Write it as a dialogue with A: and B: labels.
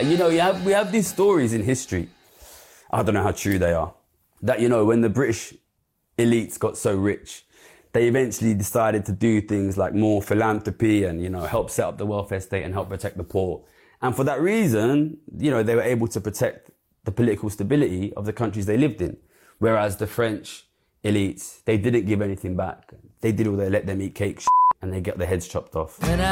A: And we have these stories in history, I don't know how true they are, that, when the British elites got so rich, they eventually decided to do things like more philanthropy and, help set up the welfare state and help protect the poor. And for that reason, they were able to protect the political stability of the countries they lived in. Whereas the French elites, they didn't give anything back. They did all they let them eat cake and they get their heads chopped off.